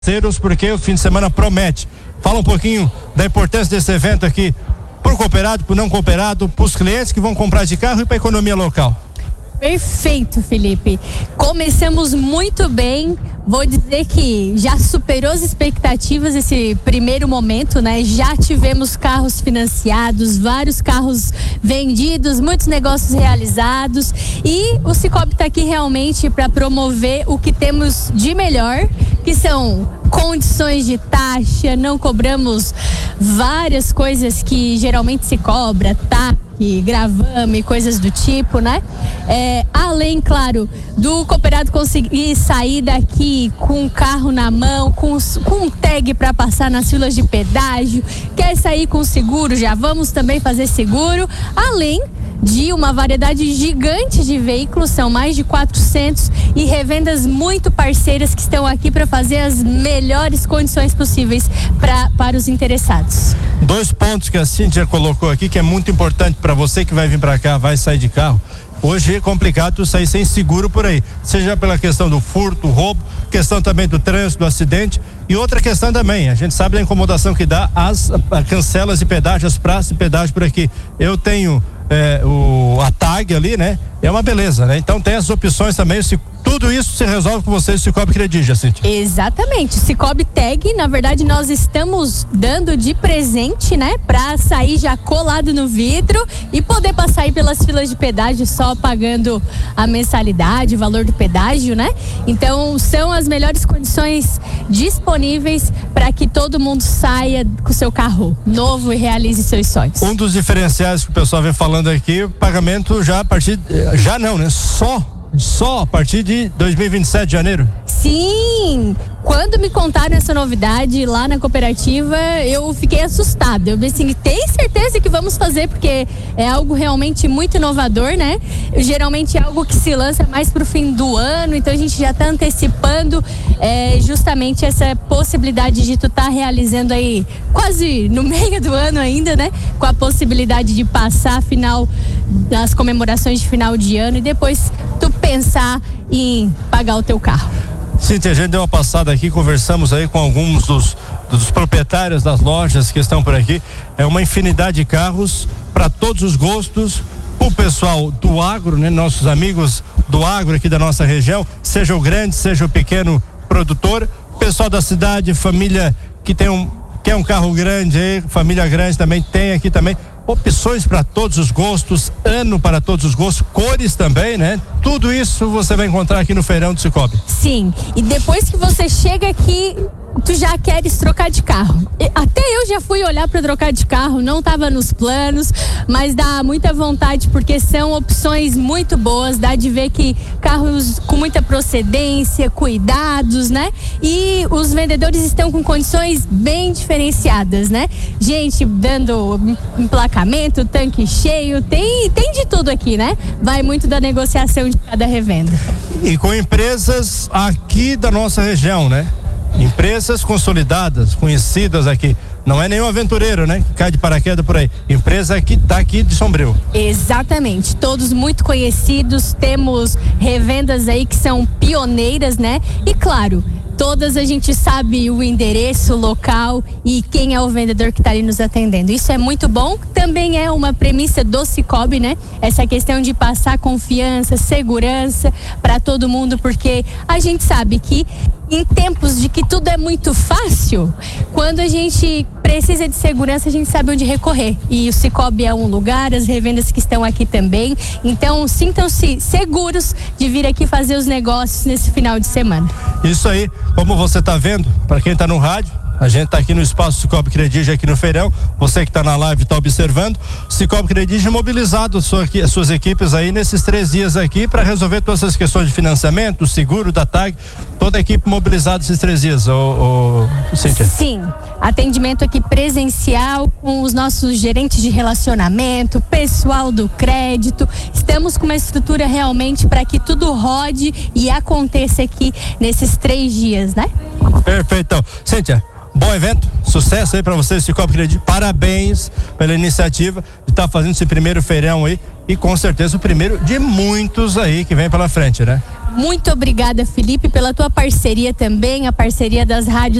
Porque o fim de semana promete. Fala um pouquinho da importância desse evento aqui para o cooperado, para o não cooperado, para os clientes que vão comprar de carro e para a economia local. Perfeito, Felipe. Começamos muito bem. Vou dizer que já superou as expectativas esse primeiro momento, né? Já tivemos carros financiados, vários carros vendidos, muitos negócios realizados, e o Sicoob está aqui realmente para promover o que temos de melhor, que são condições de taxa. Não cobramos várias coisas que geralmente se cobra, gravame e coisas do tipo, né? Além, claro, do cooperado conseguir sair daqui com o carro na mão, com um tag para passar nas filas de pedágio, quer sair com seguro, já vamos também fazer seguro, além de uma variedade gigante de veículos, são mais de 400, e revendas muito parceiras que estão aqui para fazer as melhores condições possíveis para os interessados. 2 pontos que a Cíntia colocou aqui, que é muito importante para você que vai vir para cá, vai sair de carro. Hoje é complicado sair sem seguro por aí, seja pela questão do furto, roubo, questão também do trânsito, do acidente, e outra questão também, a gente sabe da incomodação que dá as cancelas de pedágio, as praças de pedágio por aqui. Eu tenho a tag ali, né? É uma beleza, né? Então tem as opções também, tudo isso se resolve com vocês, o Sicoob Credit, Cíntia. Exatamente, Sicoob Tag, na verdade nós estamos dando de presente, né? Pra sair já colado no vidro e poder passar aí pelas filas de pedágio só pagando a mensalidade, o valor do pedágio, né? Então são as melhores condições disponíveis para que todo mundo saia com seu carro novo e realize seus sonhos. Um dos diferenciais que o pessoal vem falando aqui, o pagamento já a partir, já não, né? Só a partir de 2027 de janeiro? Sim! Quando me contaram essa novidade lá na cooperativa, eu fiquei assustada. Eu pensei, tem certeza que vamos fazer, porque é algo realmente muito inovador, né? Geralmente é algo que se lança mais pro fim do ano, então a gente já tá antecipando justamente essa possibilidade de tu tá realizando aí quase no meio do ano ainda, né? Com a possibilidade de passar final das comemorações de final de ano e depois tu pensar em pagar o teu carro. Cíntia, a gente deu uma passada aqui, conversamos aí com alguns dos proprietários das lojas que estão por aqui. É uma infinidade de carros para todos os gostos, o pessoal do agro, né? Nossos amigos do agro aqui da nossa região, seja o grande, seja o pequeno produtor, pessoal da cidade, família que quer um carro grande aí, família grande também tem aqui também. Opções para todos os gostos, ano para todos os gostos, cores também, né? Tudo isso você vai encontrar aqui no Feirão do Sicoob. Sim, e depois que você chega aqui, tu já queres trocar de carro. Até eu já fui olhar para trocar de carro, não estava nos planos, mas dá muita vontade porque são opções muito boas, dá de ver que carros com muita procedência, cuidados, né? E os vendedores estão com condições bem diferenciadas, né? Gente dando emplacamento, tanque cheio, tem de tudo aqui, né? Vai muito da negociação de cada revenda. E com empresas aqui da nossa região, né? Empresas consolidadas, conhecidas aqui. Não é nenhum aventureiro, né? Que cai de paraquedas por aí. Empresa que tá aqui de Sombrio. Exatamente. Todos muito conhecidos. Temos revendas aí que são pioneiras, né? E claro, todas a gente sabe o endereço, o local e quem é o vendedor que está ali nos atendendo. Isso é muito bom. Também é uma premissa do Sicoob, né? Essa questão de passar confiança, segurança para todo mundo, porque a gente sabe que em tempos de que tudo é muito fácil, quando a gente precisa de segurança, a gente sabe onde recorrer. E o Sicoob é um lugar, as revendas que estão aqui também. Então, sintam-se seguros de vir aqui fazer os negócios nesse final de semana. Isso aí, como você está vendo, para quem está no rádio, a gente está aqui no espaço Sicoob Credit aqui no Feirão. Você que está na live está observando. Sicoob Credit mobilizado as suas equipes aí nesses 3 dias aqui para resolver todas essas questões de financiamento, seguro, da TAG. Toda a equipe mobilizada esses 3 dias, Cíntia. Sim, atendimento aqui presencial com os nossos gerentes de relacionamento, pessoal do crédito. Estamos com uma estrutura realmente para que tudo rode e aconteça aqui nesses 3 dias, né? Perfeito. Então, Cíntia, bom evento, sucesso aí para vocês, Sicoob Credit. Parabéns pela iniciativa. estar fazendo esse primeiro feirão aí e com certeza o primeiro de muitos aí que vem pela frente, né? Muito obrigada, Felipe, pela tua parceria também, a parceria das rádios